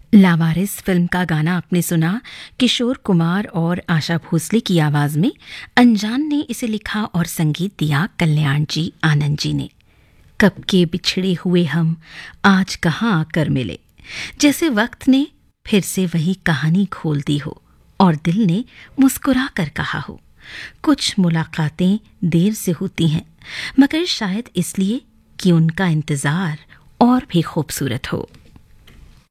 लावारिस film का गाना आपने सुना किशोर कुमार और आशा भोसले की आवाज में। अनजान ने इसे लिखा और संगीत दिया कल्याण जी आनंद जी ने। कब के बिछड़े हुए हम आज कहाँ आकर मिले, जैसे वक्त ने फिर से वही कहानी खोल दी हो और दिल ने मुस्कुरा कर कहा हो। कुछ मुलाकातें देर से होती हैं, मगर शायद इसलिए कि उनका इंतजार और भी खूबसूरत हो।